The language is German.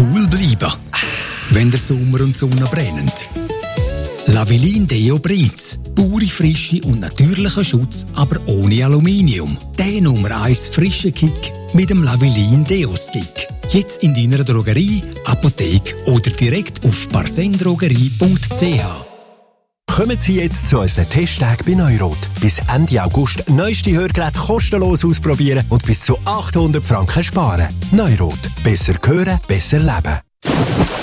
cool bleiben, wenn der Sommer und die Sonne brennen. Lavilin Deo bringt's. Pure Frische und natürlicher Schutz, aber ohne Aluminium. Der Nummer 1 frische Kick mit dem Lavilin Deo Stick. Jetzt in deiner Drogerie, Apotheke oder direkt auf barsendrogerie.ch. Kommen Sie jetzt zu unseren Testtagen bei Neurot. Bis Ende August neueste Hörgeräte kostenlos ausprobieren und bis zu 800 Franken sparen. Neurot. Besser hören, besser leben.